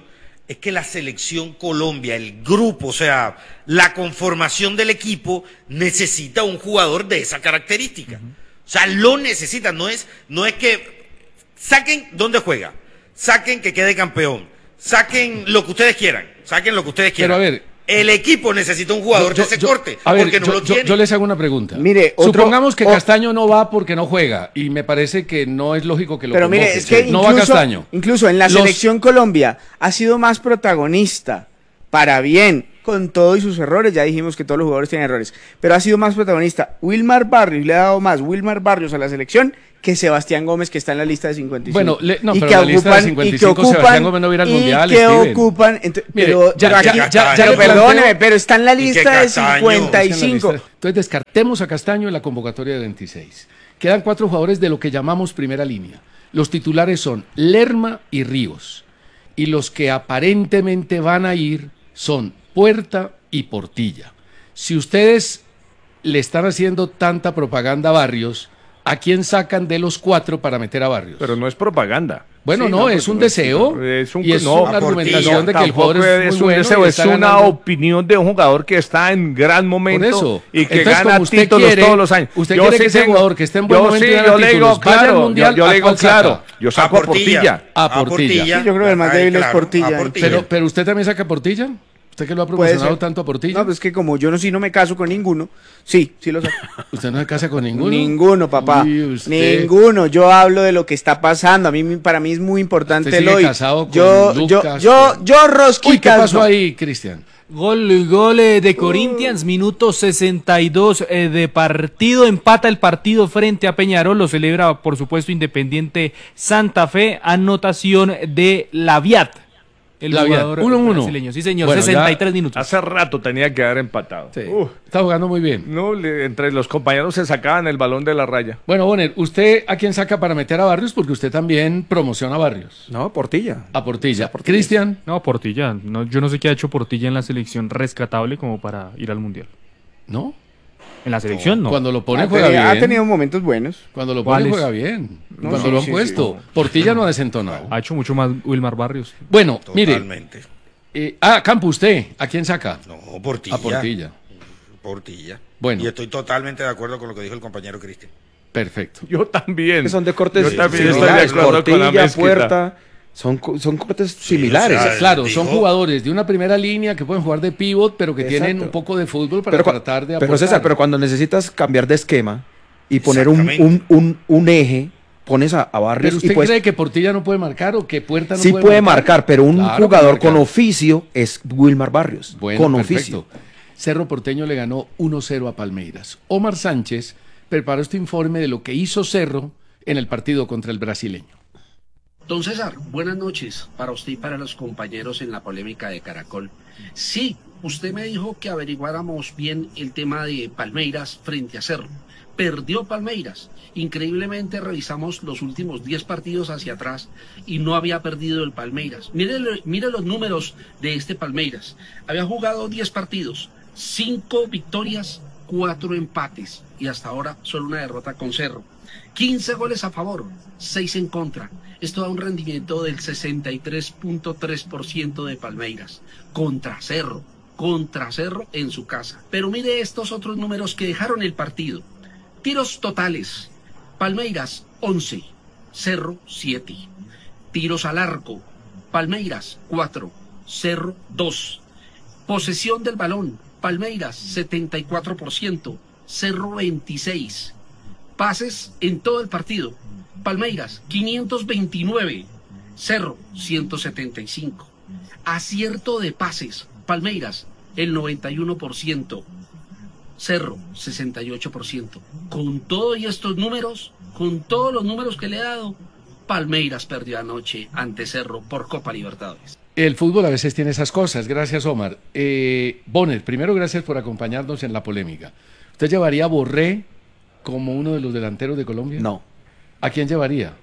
es que la selección Colombia, el grupo, o sea, la conformación del equipo necesita un jugador de esa característica. Uh-huh. O sea, lo necesita, no es, no es que saquen dónde juega, saquen que quede campeón, saquen lo que ustedes quieran, saquen lo que ustedes quieran. Pero a ver, el equipo necesita un jugador yo, yo, de ese yo, corte, a ver, porque no yo, lo yo, tiene. Yo les hago una pregunta. Mire, otro, supongamos que oh, Castaño no va porque no juega, y me parece que no es lógico que lo Pero convoque. mire, es que no incluso, va Castaño. Incluso en la Los... selección Colombia ha sido más protagonista, para bien, con todos sus errores, ya dijimos que todos los jugadores tienen errores, pero ha sido más protagonista Wilmar Barrios, le ha dado más Wilmar Barrios a la selección que Sebastián Gómez, que está en la lista de cincuenta y cinco. Bueno, le, no, y pero que la ocupan, lista de cincuenta y cinco, y que ocupan, Sebastián Gómez no viene al Mundial, y que Steven. ocupan, ent- Mire, pero, ya, pero aquí, ya, ya, ya pero le perdóneme, planteo, pero está en la lista de Castaño, cincuenta y cinco. Entonces descartemos a Castaño en la convocatoria de veintiséis. Quedan cuatro jugadores de lo que llamamos primera línea. Los titulares son Lerma y Ríos. Y los que aparentemente van a ir son Puerta y Portilla. Si ustedes le están haciendo tanta propaganda a Barrios, ¿a quién sacan de los cuatro para meter a Barrios? Pero no es propaganda. Bueno, sí, no, no, es un no, deseo es un, y es no, una argumentación de que el jugador es, es muy un bueno deseo, y es está una ganando. opinión de un jugador que está en gran momento eso. y que Entonces, gana usted títulos quiere, todos los años. Usted yo quiere sí que ese tengo, jugador que esté en buen yo momento sí, y gana yo le títulos, digo vaya al claro, mundial, yo, yo ¿a le digo cuál saca? claro, yo saco a Portilla. A Portilla. Sí, yo creo que el más débil es Portilla. a Portilla. Pero, pero usted también saca a Portilla. ¿Usted que lo ha promocionado tanto a Portilla? No, pues es que como yo no, sí no me caso con ninguno, sí, sí lo saco. ¿Usted no se casa con ninguno? Ninguno, papá. Uy, usted... Ninguno. Yo hablo de lo que está pasando. A mí, para mí es muy importante ¿Usted el sigue hoy. casado con yo, Lucas, yo, con... yo, yo, Rosquitas. Uy, ¿qué pasó no. ahí, Cristian? Gol, gol eh, de Corinthians, minuto sesenta y dos eh, de partido, empata el partido frente a Peñarol, lo celebra por supuesto Independiente Santa Fe, anotación de Laviat. El Laviat, jugador uno uno. brasileño, sí señor, Bueno, sesenta y tres minutos. Hace rato tenía que haber empatado. Sí. Uh, está jugando muy bien. No, le, entre los compañeros se sacaban el balón de la raya. Bueno, Bonner, ¿usted a quién saca para meter a Barrios? Porque usted también promociona a Barrios. No, Portilla. A Portilla. ¿Cristian? No, Portilla. No, yo no sé qué ha hecho Portilla en la selección rescatable como para ir al Mundial. ¿No? En la selección no. Cuando lo pone ha juega tenido, bien. Ha tenido momentos buenos. Cuando lo pone juega bien. No, Cuando sí, lo han sí, puesto. Sí. Portilla no ha desentonado. Ha hecho mucho más Wilmar Barrios. Bueno, Totalmente. mire. Eh, ah, Campo, ¿usted a quién saca? No, Portilla. A Portilla. Portilla. Bueno. Y estoy totalmente de acuerdo con lo que dijo el compañero Cristian. Perfecto. Yo también. Que son de cortes Yo también sí, estoy de acuerdo Portilla, con la mezquita. Puerta. Son, son cortes sí, similares. O sea, claro, dijo... son jugadores de una primera línea que pueden jugar de pivot, pero que Exacto. tienen un poco de fútbol para pero, tratar de aportar. Pero César, pero cuando necesitas cambiar de esquema y poner un, un, un, un eje, pones a, a Barrios. ¿Pero usted y pues, cree que Portilla no puede marcar o que Puerta no sí puede puede marcar? marcar, pero un Claro, jugador con oficio es Wilmar Barrios. Bueno, con perfecto. oficio. Cerro Porteño le ganó uno cero a Palmeiras. Omar Sánchez preparó este informe de lo que hizo Cerro en el partido contra el brasileño. Don César, buenas noches para usted y para los compañeros en la polémica de Caracol. Sí, usted me dijo que averiguáramos bien el tema de Palmeiras frente a Cerro. Perdió Palmeiras. Increíblemente revisamos los últimos diez partidos hacia atrás y no había perdido el Palmeiras. Mire, mire los números de este Palmeiras. Había jugado diez partidos, cinco victorias, cuatro empates y hasta ahora solo una derrota con Cerro. quince goles a favor, seis en contra. Esto da un rendimiento del sesenta y tres punto tres por ciento de Palmeiras contra Cerro, contra Cerro en su casa. Pero mire estos otros números que dejaron el partido. Tiros totales, Palmeiras once, Cerro siete. Tiros al arco, Palmeiras cuatro, Cerro dos. Posesión del balón, Palmeiras setenta y cuatro por ciento, Cerro veintiséis. Pases en todo el partido, Palmeiras quinientos veintinueve, Cerro ciento setenta y cinco. Acierto de pases, Palmeiras el noventa y uno por ciento, Cerro sesenta y ocho por ciento. Con todos estos números, con todos los números que le he dado, Palmeiras perdió anoche ante Cerro por Copa Libertadores. El fútbol a veces tiene esas cosas. Gracias, Omar. Eh, Bonner, primero gracias por acompañarnos en la polémica. ¿Usted llevaría a Borré como uno de los delanteros de Colombia? No. ¿A quién llevaría?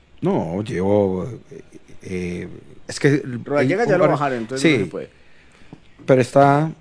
No, llevo... Eh, es que... Rodallega ya lo bajaron, entonces sí, no se puede. Pero está...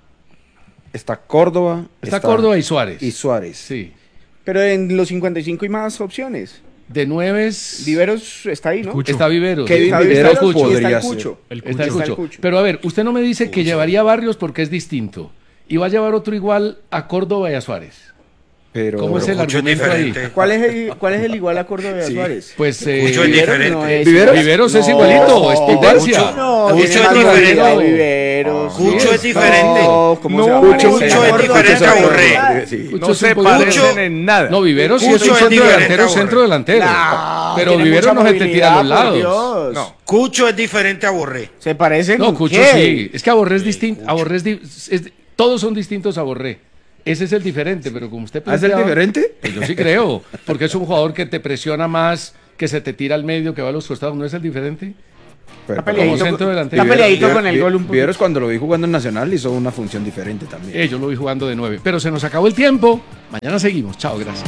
Está Córdoba. Está, está Córdoba y Suárez. Y Suárez. Sí. Pero en los cincuenta y cinco hay más opciones. De nueves. Viveros está ahí, ¿no? Cucho. Está Viveros. Kevin está Viveros está Cucho. Está el Cucho. El Cucho. Está el Cucho. Cucho. Pero a ver, usted no me dice que llevaría Barrios porque es distinto. Y va a llevar otro igual a Córdoba y a Suárez. Pero, ¿Cómo pero es el Cucho argumento es ahí? ¿Cuál es el, cuál es el igual a Córdoba y a Sí. Suárez? Pues eh, Cucho es diferente. No es, Viveros, Viveros es no, igualito, es no, potencia. Cucho, no, Cucho tiene es más diferente. barriga, Viveros. Cucho Sí, es diferente. No, ¿cómo No, se va a Cucho parecer? es diferente a Borré. Sí. Cucho No es se un poquito- parecen en nada. No, Viveros sí es Cucho un es centro diferente delantero, a Borré. centro delantero. No, pero tiene Viveros mucha no se te tira a los movilidad, por lados. Dios. No. Cucho es diferente a Borré. Se parecen. No, Cucho ¿qué? sí. Es que a Borré es distinto. A Borré es, di- es- todos son distintos a Borré. Ese es el diferente, pero como usted ¿Ah, es el planteaba- diferente? Pues yo sí creo, porque es un jugador que te presiona más, que se te tira al medio, que va a los costados. ¿No es el diferente? Pero, Está como peleadito, centro delantero. está peleadito Viveros- con el gol un poco. Viveros cuando lo vi jugando en Nacional hizo una función diferente también. Eh, yo lo vi jugando de nueve. Pero se nos acabó el tiempo. Mañana seguimos. Chao, gracias.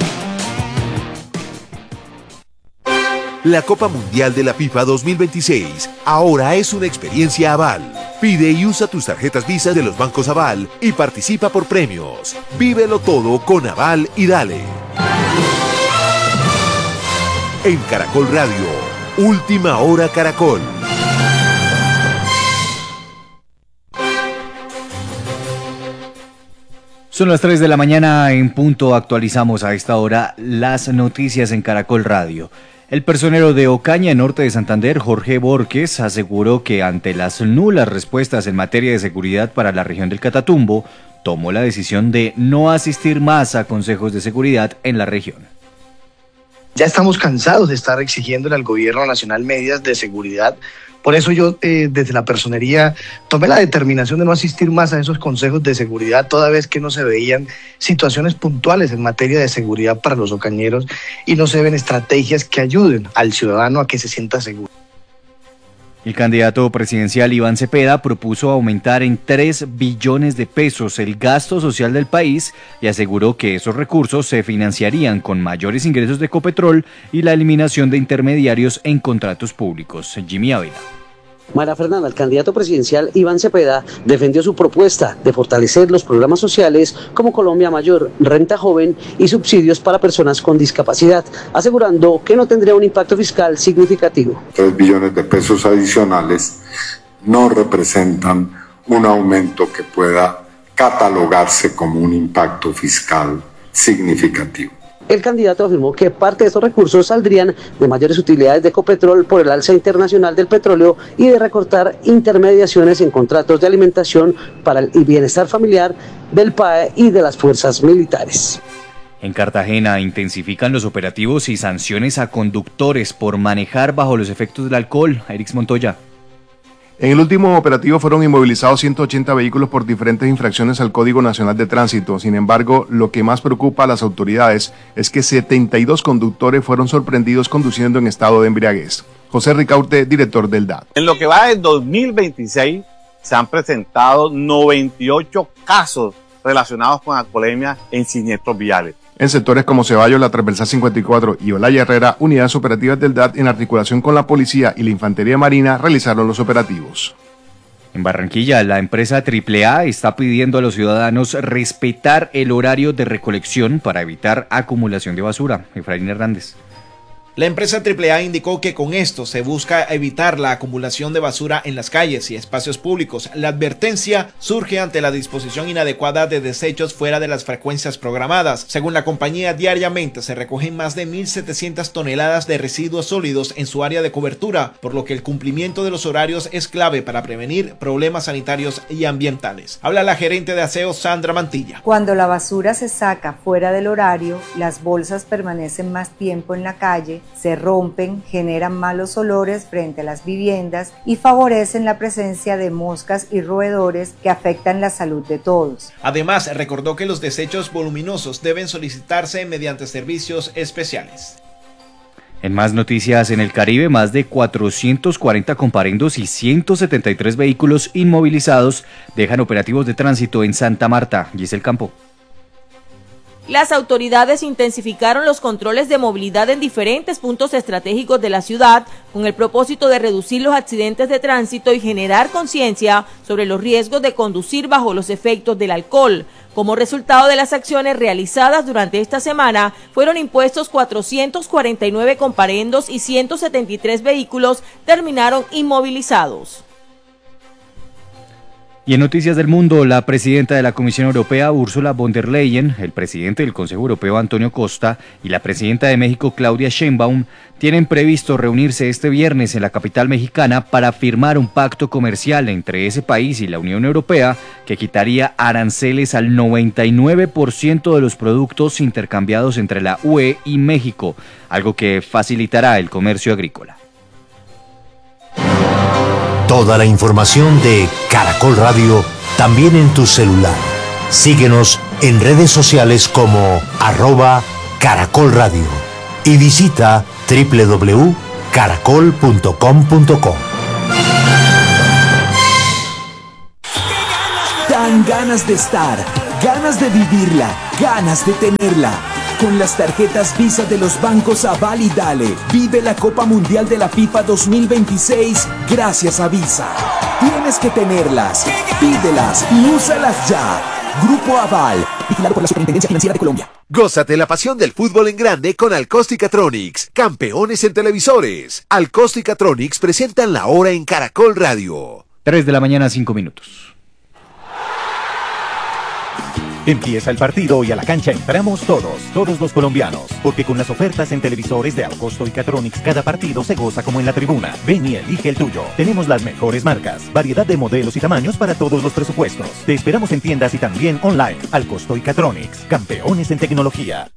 La Copa Mundial de la FIFA dos mil veintiséis ahora es una experiencia Aval. Pide y usa tus tarjetas Visa de los bancos Aval y participa por premios. Vívelo todo con Aval y dale. En Caracol Radio, Última Hora Caracol. Son las tres de la mañana en punto. Actualizamos a esta hora las noticias en Caracol Radio. El personero de Ocaña, norte de Santander, Jorge Borges, aseguró que ante las nulas respuestas en materia de seguridad para la región del Catatumbo, tomó la decisión de no asistir más a consejos de seguridad en la región. Ya estamos cansados de estar exigiéndole al gobierno nacional medidas de seguridad. Por eso yo eh, desde la personería tomé la determinación de no asistir más a esos consejos de seguridad, toda vez que no se veían situaciones puntuales en materia de seguridad para los ocañeros y no se ven estrategias que ayuden al ciudadano a que se sienta seguro. El candidato presidencial Iván Cepeda propuso aumentar en tres billones de pesos el gasto social del país y aseguró que esos recursos se financiarían con mayores ingresos de Ecopetrol y la eliminación de intermediarios en contratos públicos. Jimmy Ávila. María Fernanda, el candidato presidencial Iván Cepeda defendió su propuesta de fortalecer los programas sociales como Colombia Mayor, Renta Joven y subsidios para personas con discapacidad, asegurando que no tendría un impacto fiscal significativo. Tres billones de pesos adicionales no representan un aumento que pueda catalogarse como un impacto fiscal significativo. El candidato afirmó que parte de estos recursos saldrían de mayores utilidades de Ecopetrol por el alza internacional del petróleo y de recortar intermediaciones en contratos de alimentación para el bienestar familiar del P A E y de las fuerzas militares. En Cartagena intensifican los operativos y sanciones a conductores por manejar bajo los efectos del alcohol. Erix Montoya. En el último operativo fueron inmovilizados ciento ochenta vehículos por diferentes infracciones al Código Nacional de Tránsito. Sin embargo, lo que más preocupa a las autoridades es que setenta y dos conductores fueron sorprendidos conduciendo en estado de embriaguez. José Ricaurte, director del D A T. En lo que va del dos mil veintiséis se han presentado noventa y ocho casos relacionados con alcoholemia en siniestros viales. En sectores como Ceballos, la Transversal cincuenta y cuatro y Olaya Herrera, unidades operativas del D A T en articulación con la policía y la Infantería Marina realizaron los operativos. En Barranquilla, la empresa Triple A está pidiendo a los ciudadanos respetar el horario de recolección para evitar acumulación de basura. Efraín Hernández. La empresa Triple A indicó que con esto se busca evitar la acumulación de basura en las calles y espacios públicos. La advertencia surge ante la disposición inadecuada de desechos fuera de las frecuencias programadas. Según la compañía, diariamente se recogen más de mil setecientas toneladas de residuos sólidos en su área de cobertura, por lo que el cumplimiento de los horarios es clave para prevenir problemas sanitarios y ambientales. Habla la gerente de aseo Sandra Mantilla. Cuando la basura se saca fuera del horario, las bolsas permanecen más tiempo en la calle, se rompen, generan malos olores frente a las viviendas y favorecen la presencia de moscas y roedores que afectan la salud de todos. Además, recordó que los desechos voluminosos deben solicitarse mediante servicios especiales. En más noticias, en el Caribe, más de cuatrocientos cuarenta comparendos y ciento setenta y tres vehículos inmovilizados dejan operativos de tránsito en Santa Marta. Giselle Campo. Las autoridades intensificaron los controles de movilidad en diferentes puntos estratégicos de la ciudad con el propósito de reducir los accidentes de tránsito y generar conciencia sobre los riesgos de conducir bajo los efectos del alcohol. Como resultado de las acciones realizadas durante esta semana, fueron impuestos cuatrocientos cuarenta y nueve comparendos y ciento setenta y tres vehículos terminaron inmovilizados. Y en Noticias del Mundo, la presidenta de la Comisión Europea, Ursula von der Leyen, el presidente del Consejo Europeo, Antonio Costa, y la presidenta de México, Claudia Sheinbaum, tienen previsto reunirse este viernes en la capital mexicana para firmar un pacto comercial entre ese país y la Unión Europea que quitaría aranceles al noventa y nueve por ciento de los productos intercambiados entre la U E y México, algo que facilitará el comercio agrícola. Toda la información de Caracol Radio también en tu celular. Síguenos en redes sociales como arroba Caracol Radio y visita doble u doble u doble u punto caracol punto com punto co. Dan ganas de estar, ganas de vivirla, ganas de tenerla. Con las tarjetas Visa de los bancos Aval y Dale, vive la Copa Mundial de la FIFA dos mil veintiséis gracias a Visa. Tienes que tenerlas, pídelas y úsalas ya. Grupo Aval, vigilado por la Superintendencia Financiera de Colombia. Gózate la pasión del fútbol en grande con Alcosticatronics, campeones en televisores. Alcosticatronics presentan la hora en Caracol Radio. tres de la mañana, cinco minutos. Empieza el partido y a la cancha entramos todos, todos los colombianos, porque con las ofertas en televisores de Alcosto y Catronics cada partido se goza como en la tribuna. Ven y elige el tuyo. Tenemos las mejores marcas, variedad de modelos y tamaños para todos los presupuestos. Te esperamos en tiendas y también online. Alcosto y Catronics, campeones en tecnología.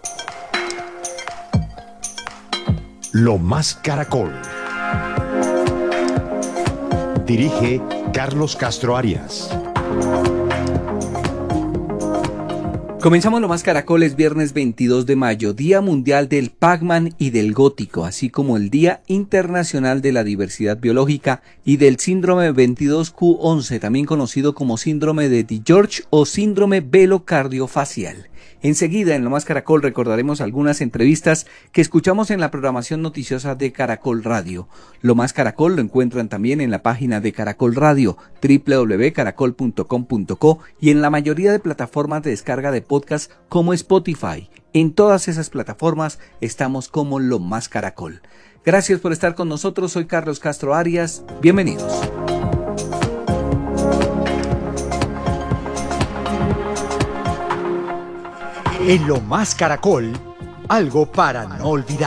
Lo más Caracol. Dirige Carlos Castro Arias. Comenzamos Lo Más Caracol, es viernes veintidós de mayo, Día Mundial del Pac-Man y del Gótico, así como el Día Internacional de la Diversidad Biológica y del Síndrome veintidós Q once, también conocido como Síndrome de DiGeorge o Síndrome Velocardio-facial. Enseguida, en Lo Más Caracol, recordaremos algunas entrevistas que escuchamos en la programación noticiosa de Caracol Radio. Lo Más Caracol lo encuentran también en la página de Caracol Radio, doble u doble u doble u punto caracol punto com punto co, y en la mayoría de plataformas de descarga de podcast como Spotify. En todas esas plataformas estamos como Lo Más Caracol. Gracias por estar con nosotros, soy Carlos Castro Arias, bienvenidos. En Lo Más Caracol, algo para no olvidar.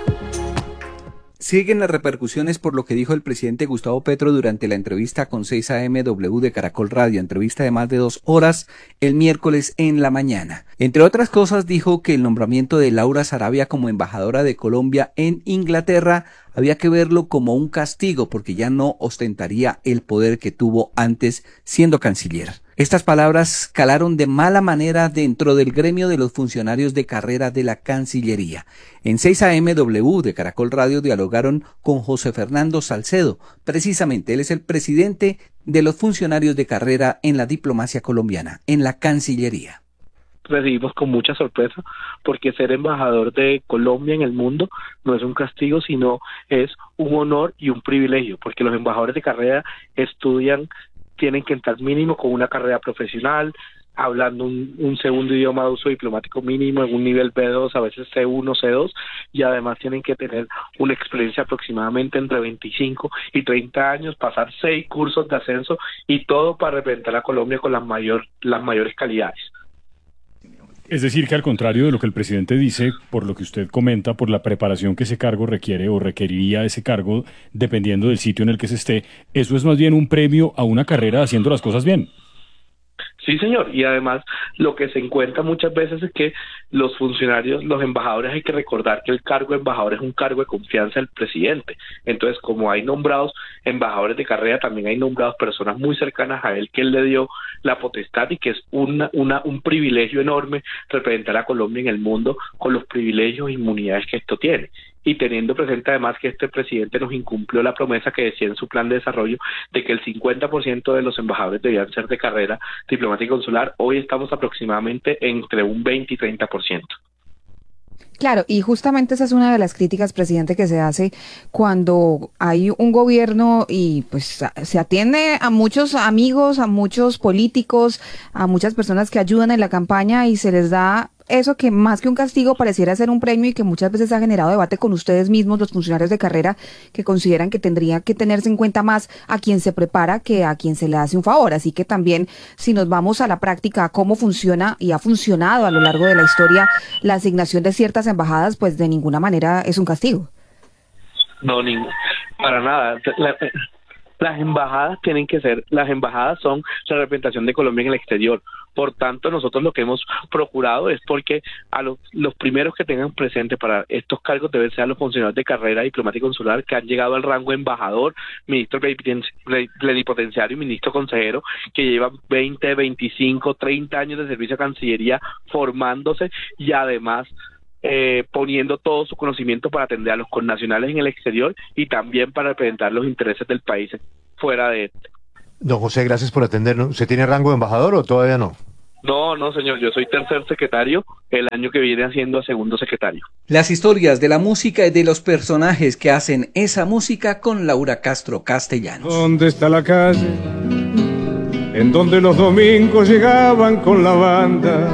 Siguen las repercusiones por lo que dijo el presidente Gustavo Petro durante la entrevista con seis A M W de Caracol Radio, entrevista de más de dos horas el miércoles en la mañana. Entre otras cosas, dijo que el nombramiento de Laura Sarabia como embajadora de Colombia en Inglaterra había que verlo como un castigo porque ya no ostentaría el poder que tuvo antes siendo canciller. Estas palabras calaron de mala manera dentro del gremio de los funcionarios de carrera de la Cancillería. En seis A M W de Caracol Radio dialogaron con José Fernando Salcedo. Precisamente, él es el presidente de los funcionarios de carrera en la diplomacia colombiana, en la Cancillería. Recibimos con mucha sorpresa porque ser embajador de Colombia en el mundo no es un castigo, sino es un honor y un privilegio, porque los embajadores de carrera estudian, tienen que entrar mínimo con una carrera profesional, hablando un, un segundo idioma de uso diplomático mínimo en un nivel B dos, a veces C uno, C dos, y además tienen que tener una experiencia aproximadamente entre veinticinco y treinta años, pasar seis cursos de ascenso y todo para representar a Colombia con las, mayor, las mayores calidades. Es decir, que al contrario de lo que el presidente dice, por lo que usted comenta, por la preparación que ese cargo requiere o requeriría ese cargo, dependiendo del sitio en el que se esté, eso es más bien un premio a una carrera haciendo las cosas bien. Sí, señor, y además lo que se encuentra muchas veces es que los funcionarios, los embajadores, hay que recordar que el cargo de embajador es un cargo de confianza del presidente. Entonces, como hay nombrados embajadores de carrera, también hay nombrados personas muy cercanas a él que él le dio la potestad y que es una, una, un privilegio enorme representar a Colombia en el mundo con los privilegios e inmunidades que esto tiene. Y teniendo presente además que este presidente nos incumplió la promesa que decía en su plan de desarrollo de que el cincuenta por ciento de los embajadores debían ser de carrera diplomática y consular, hoy estamos aproximadamente entre un veinte y treinta por ciento. Claro, y justamente esa es una de las críticas, presidente, que se hace cuando hay un gobierno y pues se atiende a muchos amigos, a muchos políticos, a muchas personas que ayudan en la campaña y se les da eso que más que un castigo pareciera ser un premio y que muchas veces ha generado debate con ustedes mismos, los funcionarios de carrera, que consideran que tendría que tenerse en cuenta más a quien se prepara que a quien se le hace un favor. Así que también, si nos vamos a la práctica, a cómo funciona y ha funcionado a lo largo de la historia la asignación de ciertas embajadas, pues de ninguna manera es un castigo. No, ni, para nada. La, las embajadas tienen que ser, las embajadas son la representación de Colombia en el exterior. Por tanto, nosotros lo que hemos procurado es porque a los, los primeros que tengan presente para estos cargos deben ser los funcionarios de carrera diplomática y consular que han llegado al rango embajador, ministro plenipotenciario y ministro consejero, que llevan veinte, veinticinco, treinta años de servicio a Cancillería formándose y además eh, poniendo todo su conocimiento para atender a los connacionales en el exterior y también para representar los intereses del país fuera de este. Don José, gracias por atendernos. ¿Usted tiene rango de embajador o todavía no? No, no, señor. Yo soy tercer secretario. El año que viene haciendo segundo secretario. Las historias de la música y de los personajes que hacen esa música con Laura Castro Castellanos. ¿Dónde está la calle en donde los domingos llegaban con la banda?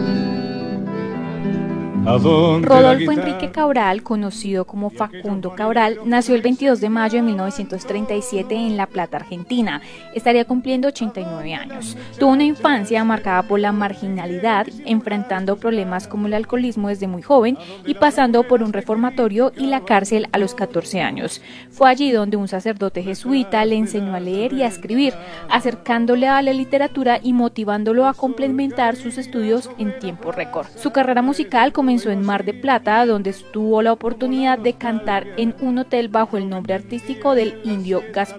Rodolfo Enrique Cabral, conocido como Facundo Cabral, nació el veintidós de mayo de mil novecientos treinta y siete en La Plata, Argentina. Estaría cumpliendo ochenta y nueve años. Tuvo una infancia marcada por la marginalidad, enfrentando problemas como el alcoholismo desde muy joven y pasando por un reformatorio y la cárcel a los catorce años. Fue allí donde un sacerdote jesuita le enseñó a leer y a escribir, acercándole a la literatura y motivándolo a complementar sus estudios en tiempo récord. Su carrera musical comenzó en Mar de Plata, donde tuvo la oportunidad de cantar en un hotel bajo el nombre artístico del Indio Gaspar.